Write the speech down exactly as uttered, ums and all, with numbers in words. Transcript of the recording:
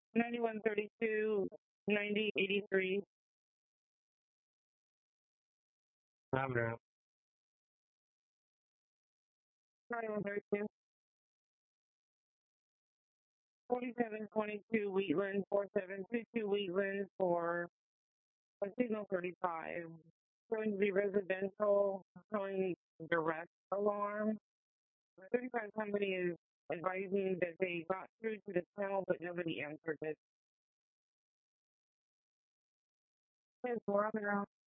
ninety-one thirty-two, ninety eighty-three. Abra. ninety-one thirty-two. forty-seven twenty-two Wheatland, forty-seven twenty-two Wheatland for a signal thirty-five. Going to be residential, showing direct alarm. The thirty-five company is advising that they got through to the panel, but nobody answered it. Yes, we're on the ground.